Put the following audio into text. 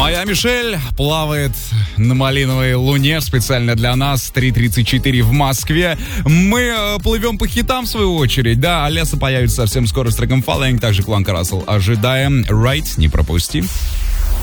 Моя Мишель плавает на малиновой луне специально для нас. 3:34 в Москве. Мы плывем по хитам, в свою очередь. Да, Алеса появится совсем скоро с треком Falling. Также Кланка Рассел ожидаем. Right, не пропусти.